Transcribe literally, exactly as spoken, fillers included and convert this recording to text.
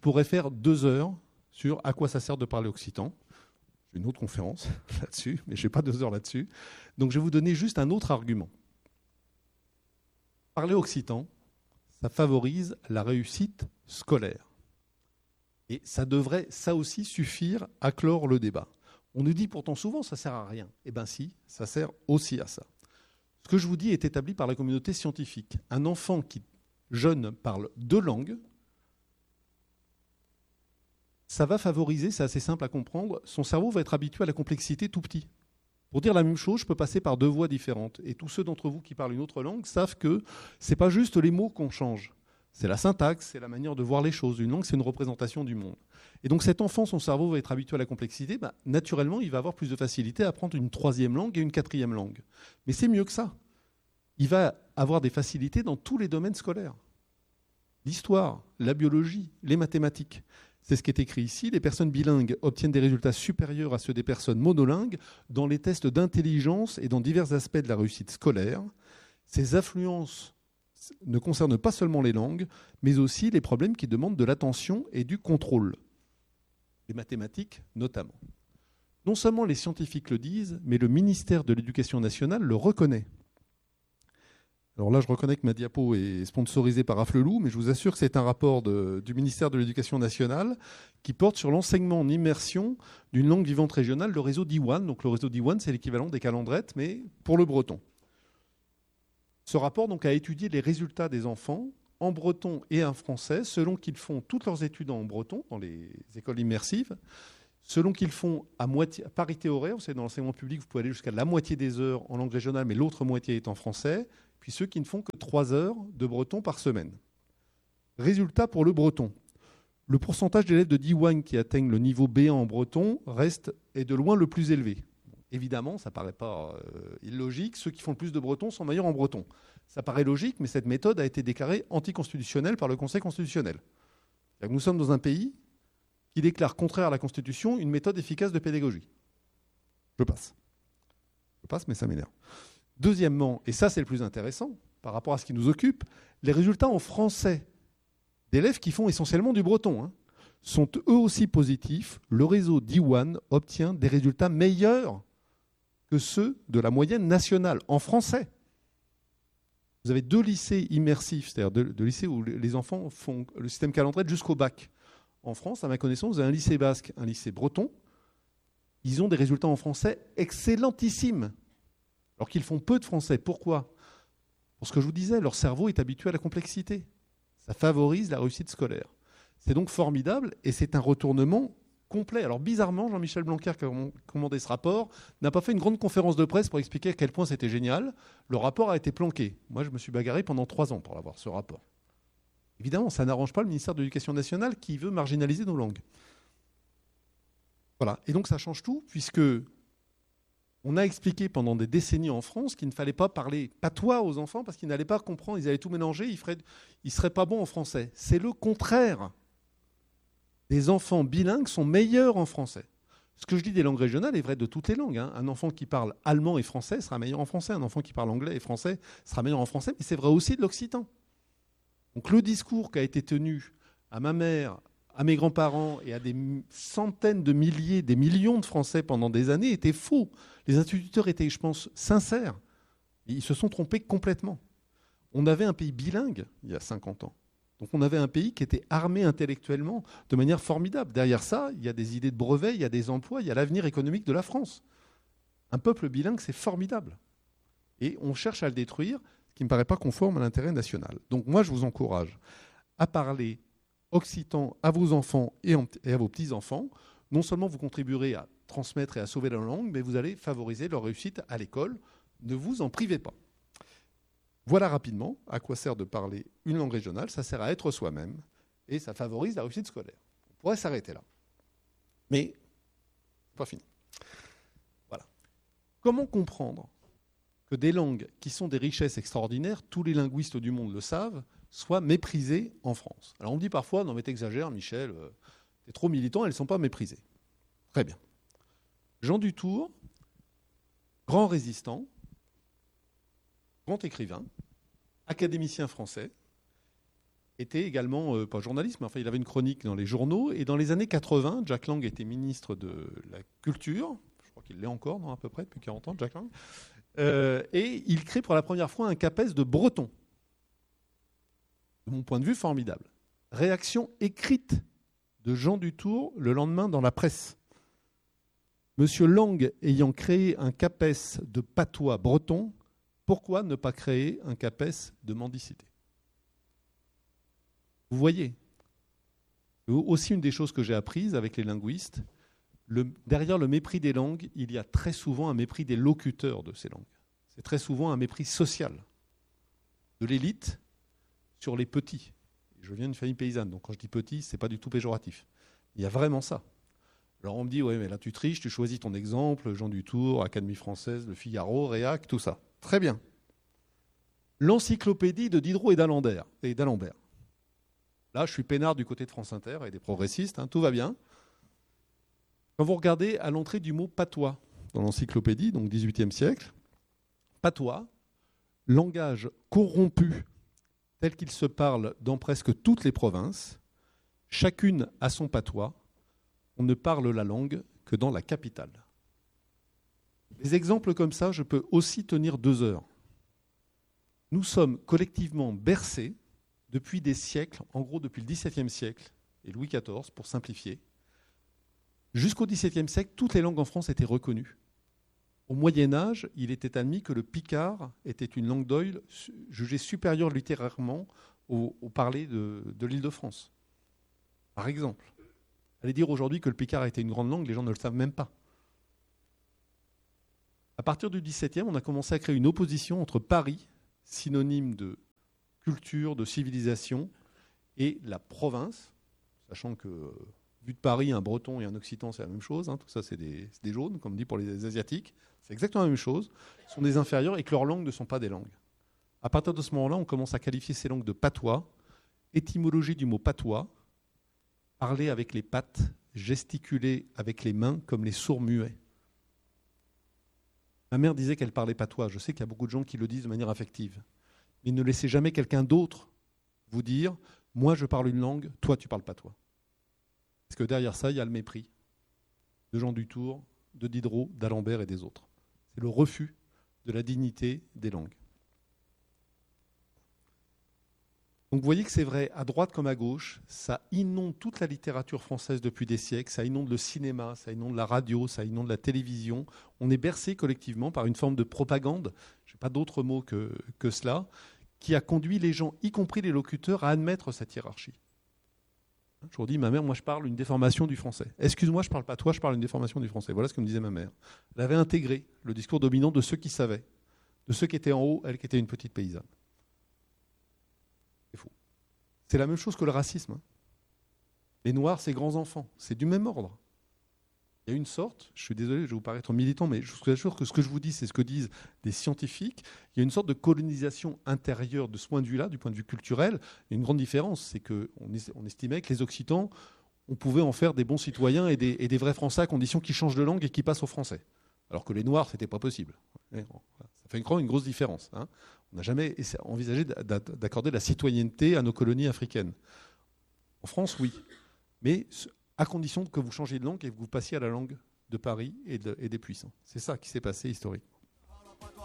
pourrais faire deux heures sur à quoi ça sert de parler occitan. J'ai une autre conférence là-dessus, mais je n'ai pas deux heures là-dessus. Donc je vais vous donner juste un autre argument. Parler occitan, ça favorise la réussite scolaire. Et ça devrait, ça aussi, suffire à clore le débat. On nous dit pourtant souvent ça ne sert à rien. Eh bien si, ça sert aussi à ça. Ce que je vous dis est établi par la communauté scientifique. Un enfant qui, jeune, parle deux langues, ça va favoriser, c'est assez simple à comprendre, son cerveau va être habitué à la complexité tout petit. Pour dire la même chose, je peux passer par deux voies différentes. Et tous ceux d'entre vous qui parlent une autre langue savent que ce n'est pas juste les mots qu'on change. C'est la syntaxe, c'est la manière de voir les choses. Une langue, c'est une représentation du monde. Et donc cet enfant, son cerveau va être habitué à la complexité. Bah, naturellement, il va avoir plus de facilité à apprendre une troisième langue et une quatrième langue. Mais c'est mieux que ça. Il va avoir des facilités dans tous les domaines scolaires. L'histoire, la biologie, les mathématiques. C'est ce qui est écrit ici. Les personnes bilingues obtiennent des résultats supérieurs à ceux des personnes monolingues dans les tests d'intelligence et dans divers aspects de la réussite scolaire. Ces influences ne concernent pas seulement les langues, mais aussi les problèmes qui demandent de l'attention et du contrôle. Les mathématiques notamment. Non seulement les scientifiques le disent, mais le ministère de l'Éducation nationale le reconnaît. Alors là, je reconnais que ma diapo est sponsorisée par Afflelou, mais je vous assure que c'est un rapport de, du ministère de l'Éducation nationale qui porte sur l'enseignement en immersion d'une langue vivante régionale, le réseau Diwan. Donc le réseau Diwan, c'est l'équivalent des calendrettes, mais pour le breton. Ce rapport donc, a étudié les résultats des enfants en breton et en français, selon qu'ils font toutes leurs études en breton, dans les écoles immersives, selon qu'ils font à moitié, à parité horaire. Vous savez, dans l'enseignement public, vous pouvez aller jusqu'à la moitié des heures en langue régionale, mais l'autre moitié est en français. Puis ceux qui ne font que trois heures de breton par semaine. Résultat pour le breton. Le pourcentage d'élèves de Diwan qui atteignent le niveau B un en breton reste, est de loin le plus élevé. Évidemment, ça ne paraît pas euh, illogique, ceux qui font le plus de breton sont meilleurs en breton. Ça paraît logique, mais cette méthode a été déclarée anticonstitutionnelle par le Conseil constitutionnel. C'est-à-dire que nous sommes dans un pays qui déclare contraire à la Constitution une méthode efficace de pédagogie. Je passe. Je passe, mais ça m'énerve. Deuxièmement, et ça c'est le plus intéressant par rapport à ce qui nous occupe, les résultats en français d'élèves qui font essentiellement du breton hein, sont eux aussi positifs. Le réseau Diwan obtient des résultats meilleurs que ceux de la moyenne nationale en français. Vous avez deux lycées immersifs, c'est-à-dire deux, deux lycées où les enfants font le système calendrier jusqu'au bac. En France, à ma connaissance, vous avez un lycée basque, un lycée breton. Ils ont des résultats en français excellentissimes. Alors qu'ils font peu de français. Pourquoi ? Pour ce que je vous disais, leur cerveau est habitué à la complexité. Ça favorise la réussite scolaire. C'est donc formidable et c'est un retournement complet. Alors bizarrement, Jean-Michel Blanquer, qui a commandé ce rapport, n'a pas fait une grande conférence de presse pour expliquer à quel point c'était génial. Le rapport a été planqué. Moi, je me suis bagarré pendant trois ans pour avoir ce rapport. Évidemment, ça n'arrange pas le ministère de l'Éducation nationale qui veut marginaliser nos langues. Voilà. Et donc ça change tout, puisque on a expliqué pendant des décennies en France qu'il ne fallait pas parler patois aux enfants parce qu'ils n'allaient pas comprendre, ils allaient tout mélanger, ils ne ils seraient pas bons en français. C'est le contraire. Les enfants bilingues sont meilleurs en français. Ce que je dis des langues régionales est vrai de toutes les langues. Hein. Un enfant qui parle allemand et français sera meilleur en français. Un enfant qui parle anglais et français sera meilleur en français. Mais c'est vrai aussi de l'occitan. Donc le discours qui a été tenu à ma mère, à mes grands-parents et à des centaines de milliers, des millions de Français pendant des années était faux. Les instituteurs étaient, je pense, sincères. Ils se sont trompés complètement. On avait un pays bilingue il y a cinquante ans. Donc on avait un pays qui était armé intellectuellement de manière formidable. Derrière ça, il y a des idées de brevets, il y a des emplois, il y a l'avenir économique de la France. Un peuple bilingue, c'est formidable. Et on cherche à le détruire, ce qui ne me paraît pas conforme à l'intérêt national. Donc moi, je vous encourage à parler occitan à vos enfants et à vos petits-enfants. Non seulement vous contribuerez à transmettre et à sauver la langue, mais vous allez favoriser leur réussite à l'école. Ne vous en privez pas. Voilà rapidement à quoi sert de parler une langue régionale. Ça sert à être soi-même et ça favorise la réussite scolaire. On pourrait s'arrêter là. Mais pas fini. Voilà. Comment comprendre que des langues qui sont des richesses extraordinaires, tous les linguistes du monde le savent, soient méprisées en France? Alors on me dit parfois, non mais t'exagères Michel, euh, t'es trop militant, elles ne sont pas méprisées. Très bien. Jean Dutour, grand résistant, grand écrivain, académicien français, était également, euh, pas journaliste, mais enfin, il avait une chronique dans les journaux. Et dans les années quatre-vingts, Jack Lang était ministre de la Culture. Je crois qu'il l'est encore, non, à peu près, depuis quarante ans, Jack Lang. Euh, et il crée pour la première fois un CAPES de breton. De mon point de vue, formidable. Réaction écrite de Jean Dutour le lendemain dans la presse. Monsieur Lang ayant créé un CAPES de patois breton, pourquoi ne pas créer un CAPES de mendicité? Vous voyez, aussi une des choses que j'ai apprises avec les linguistes, le, derrière le mépris des langues, il y a très souvent un mépris des locuteurs de ces langues. C'est très souvent un mépris social de l'élite sur les petits. Je viens d'une famille paysanne, donc quand je dis petit, ce n'est pas du tout péjoratif. Il y a vraiment ça. Alors on me dit, ouais, mais là tu triches, tu choisis ton exemple, Jean Dutour, Académie française, Le Figaro, Réac, tout ça. Très bien. L'encyclopédie de Diderot et d'Alembert. Et d'Alembert. Là, je suis peinard du côté de France Inter et des progressistes, hein, tout va bien. Quand vous regardez à l'entrée du mot patois dans l'encyclopédie, donc dix-huitième siècle, patois, langage corrompu tel qu'il se parle dans presque toutes les provinces, chacune a son patois, on ne parle la langue que dans la capitale. Des exemples comme ça, je peux aussi tenir deux heures. Nous sommes collectivement bercés depuis des siècles, en gros depuis le dix-septième siècle et Louis quatorze, pour simplifier. Jusqu'au dix-septième siècle, toutes les langues en France étaient reconnues. Au Moyen-Âge, il était admis que le picard était une langue d'oïl jugée supérieure littérairement au, au parler de, de l'Île-de-France. Par exemple. Allez dire aujourd'hui que le picard était une grande langue, les gens ne le savent même pas. À partir du dix-septième, on a commencé à créer une opposition entre Paris, synonyme de culture, de civilisation, et la province, sachant que, vu de Paris, un breton et un occitan, c'est la même chose, hein, tout ça c'est des, c'est des jaunes, comme on dit pour les asiatiques, c'est exactement la même chose, ils sont des inférieurs et que leurs langues ne sont pas des langues. À partir de ce moment-là, on commence à qualifier ces langues de patois, étymologie du mot patois, parler avec les pattes, gesticuler avec les mains comme les sourds muets. Ma mère disait qu'elle parlait patois, je sais qu'il y a beaucoup de gens qui le disent de manière affective. Mais ne laissez jamais quelqu'un d'autre vous dire « moi je parle une langue, toi tu parles pas toi ». Parce que derrière ça, il y a le mépris de Jean Dutour, de Diderot, d'Alembert et des autres. C'est le refus de la dignité des langues. Donc vous voyez que c'est vrai, à droite comme à gauche, ça inonde toute la littérature française depuis des siècles, ça inonde le cinéma, ça inonde la radio, ça inonde la télévision. On est bercé collectivement par une forme de propagande, je n'ai pas d'autre mot que, que cela, qui a conduit les gens, y compris les locuteurs, à admettre cette hiérarchie. Je vous dis, ma mère, moi je parle une déformation du français. Excuse-moi, je ne parle pas toi, je parle une déformation du français. Voilà ce que me disait ma mère. Elle avait intégré le discours dominant de ceux qui savaient, de ceux qui étaient en haut, elle qui était une petite paysanne. C'est faux. C'est la même chose que le racisme. Les Noirs, c'est grands enfants. C'est du même ordre. Il y a une sorte, je suis désolé, je vais vous paraître militant, mais je vous assure que ce que je vous dis, c'est ce que disent des scientifiques. Il y a une sorte de colonisation intérieure de ce point de vue-là, du point de vue culturel. Il y a une grande différence, c'est qu'on estimait que les Occitans, on pouvait en faire des bons citoyens et des, et des vrais Français à condition qu'ils changent de langue et qu'ils passent au français. Alors que les Noirs, ce n'était pas possible. Ça fait une, une grosse différence. Hein. On n'a jamais envisagé d'accorder la citoyenneté à nos colonies africaines. En France, oui. Mais à condition que vous changiez de langue et que vous passiez à la langue de Paris et, de, et des puissants. C'est ça qui s'est passé historiquement.